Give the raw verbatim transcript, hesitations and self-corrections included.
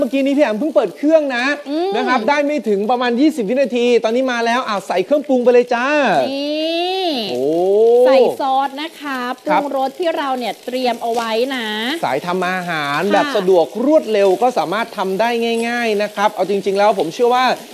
เมื่อกี้นี้พี่แอมเพิ่งเปิดเครื่องนะนะครับได้ไม่ถึงประมาณยี่สิบวินาทีตอนนี้มาแล้วอ่าใส่เครื่องปรุงไปเลยจ้านี่ใส่ซอสนะคะปรุงรสที่เราเนี่ยเตรียมเอาไว้นะสายทำอาหารแบบสะดวกรวดเร็วก็สามารถทำได้ง่ายๆนะครับเอาจริงๆแล้วผมเชื่อว่า